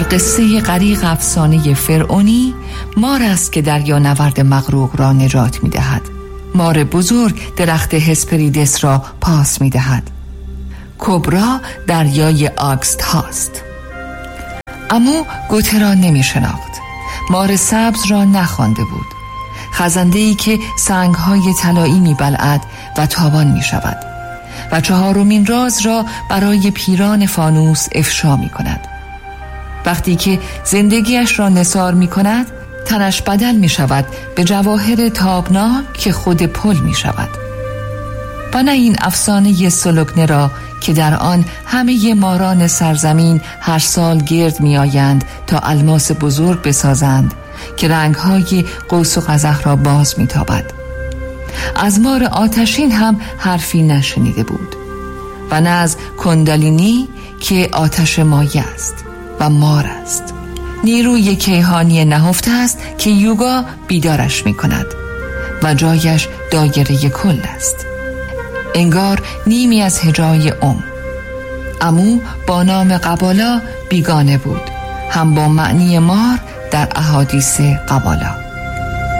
قصه غریق افسانه فرعونی مار است که دریا نورد مغرق را نجات می دهد. مار بزرگ درخت هسپریدس را پاس می دهد. کبرا دریای آگست هاست. اما گوته را نمی شناخت. مار سبز را نخوانده بود. خزنده‌ای که سنگ‌های طلایی می‌بلعد و تابان می‌شود و چهارمین راز را برای پیران فانوس افشا می‌کند. وقتی که زندگیش را نثار می‌کند، تنش بدل می‌شود به جواهر تابناک که خود پل می‌شود. و نه این افسانه سلوکنه را که در آن همه ماران سرزمین هر سال گرد می‌آیند تا الماس بزرگ بسازند که رنگ‌های قوس و قزح را باز می‌تابد. از مار آتشین هم حرفی نشنیده بود و نه از کندالینی که آتش مایه است و مار است. نیروی کیهانی نهفته است که یوگا بیدارش می‌کند و جایش دایره کل است. انگار نیمی از هجای امو با نام قبالا بیگانه بود، هم با معنی مار در احادیث قبالا.